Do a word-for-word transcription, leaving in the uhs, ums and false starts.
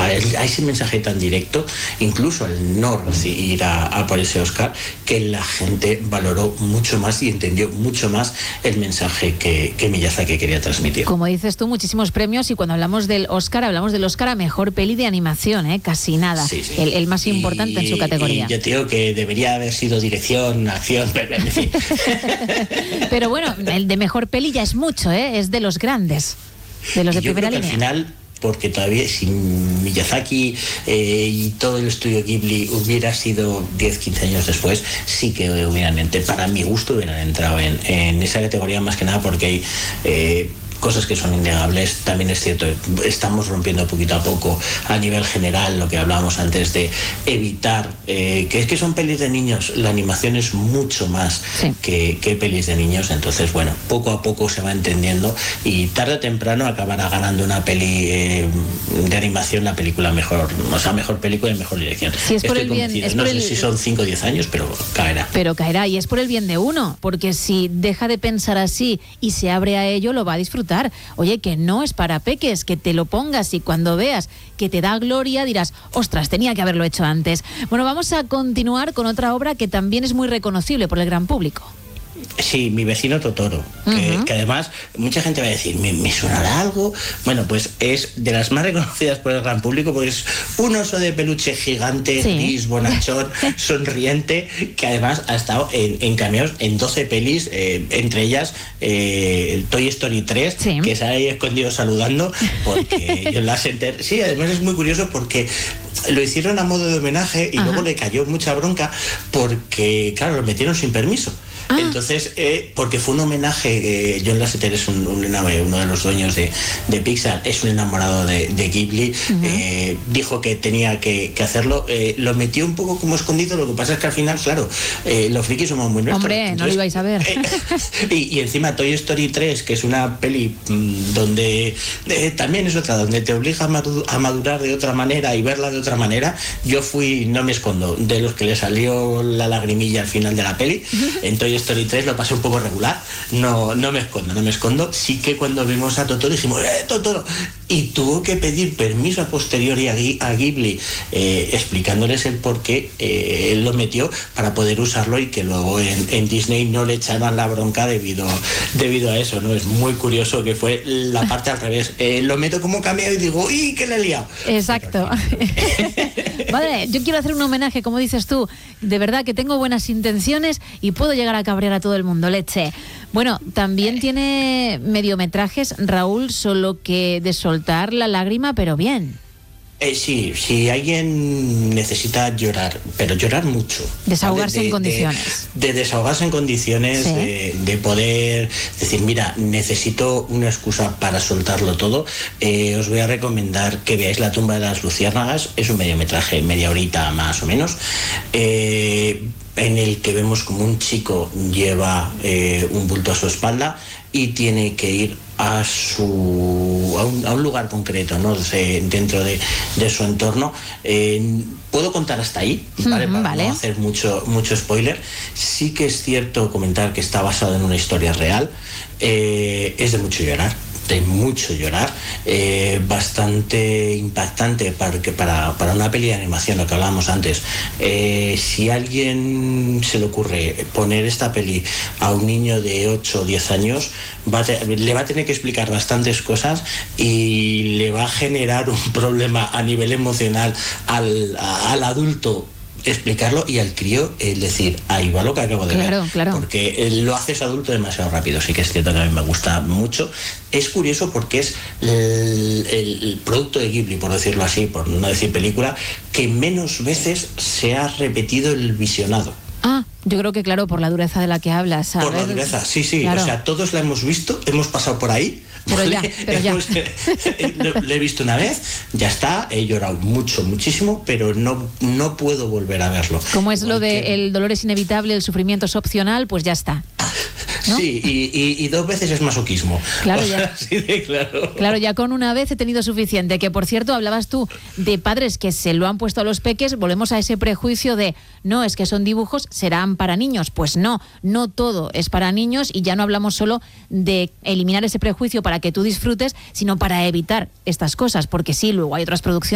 a, a ese mensaje tan directo, incluso al no ir a, a por ese Oscar, que la gente valoró mucho más y entendió mucho más el mensaje que, que Miyazaki quería transmitir. Como dices tú, muchísimos premios, y cuando hablamos del Oscar, hablamos del Oscar a Mejor Peli de Animación, ¿eh? Casi nada, sí, sí. El, el más importante y, en su categoría. Y yo te digo que debería haber sido dirección, acción, en fin. Pero bueno, el de Mejor Peli ya es mucho, ¿eh? Es de los grandes, de los de yo primera creo que línea. Al final, porque todavía sin Miyazaki eh, y todo el estudio Ghibli hubiera sido diez, quince años después, sí que hubieran, para mi gusto, hubieran entrado en, en esa categoría, más que nada porque hay eh, cosas que son innegables. También es cierto, estamos rompiendo poquito a poco a nivel general lo que hablábamos antes de evitar, eh, que es que son pelis de niños, la animación es mucho más sí. que, que pelis de niños, entonces bueno, poco a poco se va entendiendo y tarde o temprano acabará ganando una peli eh, de animación la película mejor, o sea, mejor película y mejor dirección. Si es por Estoy el bien, es no por sé el... si son cinco o diez años, pero caerá. Pero caerá, y es por el bien de uno, porque si deja de pensar así y se abre a ello, lo va a disfrutar. Oye, que no es para peques, que te lo pongas y cuando veas que te da gloria dirás, ostras, tenía que haberlo hecho antes. Bueno, vamos a continuar con otra obra que también es muy reconocible por el gran público. Sí, Mi vecino Totoro, que, uh-huh. que además mucha gente va a decir, ¿me, ¿me sonará algo? Bueno, pues es de las más reconocidas por el gran público, porque es un oso de peluche gigante, sí. gris, bonachón, sonriente, que además ha estado en, en cameos en doce pelis, eh, entre ellas eh, Toy Story tres, sí. que se ha ahí escondido saludando, porque John Lasseter, sí, además es muy curioso porque lo hicieron a modo de homenaje y uh-huh. luego le cayó mucha bronca porque, claro, lo metieron sin permiso. Ah. Entonces, eh, porque fue un homenaje, eh, John Lasseter es un, un, uno de los dueños de, de Pixar, es un enamorado de, de Ghibli, uh-huh. eh, dijo que tenía que, que hacerlo, eh, lo metió un poco como escondido, lo que pasa es que al final, claro, eh, los frikis somos muy nuestros. Hombre, entonces, no lo ibais a ver. Eh, y, y encima Toy Story tres, que es una peli mmm, donde eh, también es otra, donde te obliga a, madu- a madurar de otra manera y verla de otra manera, yo fui, no me escondo, de los que le salió la lagrimilla al final de la peli. En Toy Story tres lo pasé un poco regular, no, no me escondo, no me escondo. Sí que cuando vimos a Totoro dijimos, ¡eh, Totoro! Y tuvo que pedir permiso a posteriori a, Ghi- a Ghibli, eh, explicándoles el por qué eh, él lo metió para poder usarlo y que luego en, en Disney no le echaban la bronca debido, debido a eso, ¿no? Es muy curioso que fue la parte al revés. Eh, lo meto como cameo y digo, ¡uy, que le he liado! Exacto. Madre, yo quiero hacer un homenaje, como dices tú, de verdad que tengo buenas intenciones y puedo llegar a cabrear a todo el mundo, leche. Bueno, también tiene mediometrajes, Raúl, solo que de soltar la lágrima, pero bien. Eh, sí, si alguien necesita llorar, pero llorar mucho. Desahogarse ¿vale? de, en condiciones. De, de desahogarse en condiciones, ¿sí? de, de poder decir, mira, necesito una excusa para soltarlo todo. Eh, os voy a recomendar que veáis La tumba de las luciérnagas. Es un mediometraje, media horita más o menos. Eh, en el que vemos como un chico lleva eh, un bulto a su espalda y tiene que ir a su a un, a un lugar concreto, ¿no? De, dentro de, de su entorno. Eh, puedo contar hasta ahí, ¿vale? Uh-huh, Para vale. no hacer mucho, mucho spoiler. Sí que es cierto comentar que está basado en una historia real. Eh, es de mucho llorar. De mucho llorar, eh, bastante impactante para, para, para una peli de animación, lo que hablábamos antes. Eh, si a alguien se le ocurre poner esta peli a un niño de ocho o diez años, va a te, le va a tener que explicar bastantes cosas y le va a generar un problema a nivel emocional al, a, al adulto explicarlo y al crío el decir, ahí va lo que acabo de claro, ver, claro. porque lo haces adulto demasiado rápido. Sí que es cierto que a mí me gusta mucho. Es curioso porque es el, el producto de Ghibli, por decirlo así, por no decir película, que menos veces se ha repetido el visionado. Ah, yo creo que claro, por la dureza de la que hablas. A por ver, la dureza, sí, sí, claro. O sea, todos la hemos visto, hemos pasado por ahí. Pero ya, pero ya. Hemos, lo, lo he visto una vez, ya está, he llorado mucho, muchísimo, pero no, no puedo volver a verlo. Como es lo de el dolor es inevitable, el sufrimiento es opcional, pues ya está, ¿no? Sí, y, y, y dos veces es masoquismo. Claro, o sea, ya. Así de claro. Claro, ya con una vez he tenido suficiente. Que por cierto, hablabas tú de padres que se lo han puesto a los peques. Volvemos a ese prejuicio de no, es que son dibujos, serán para niños. Pues no, no todo es para niños, y ya no hablamos solo de eliminar ese prejuicio para que tú disfrutes, sino para evitar estas cosas, porque sí, luego hay otras producciones